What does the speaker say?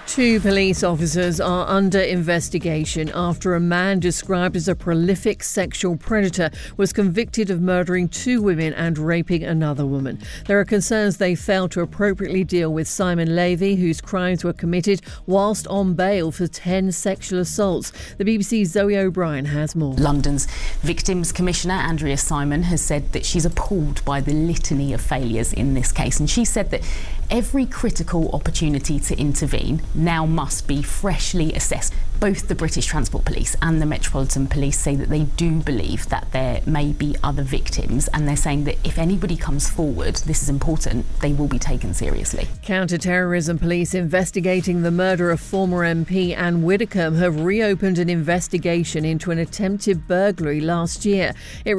Two police officers are under investigation after a man described as a prolific sexual predator was convicted of murdering two women and raping another woman. There are concerns they failed to appropriately deal with Simon Levy, whose crimes were committed whilst on bail for 10 sexual assaults. The BBC's Zoe O'Brien has more. London's Victims Commissioner Andrea Simon has said that she's appalled by the litany of failures in this case, and she said that every critical opportunity to intervene now must be freshly assessed. Both the British Transport Police and the Metropolitan Police say that they do believe that there may be other victims, and they're saying that if anybody comes forward, this is important, they will be taken seriously. Counter-terrorism police investigating the murder of former MP Anne Widdecombe have reopened an investigation into an attempted burglary last year. It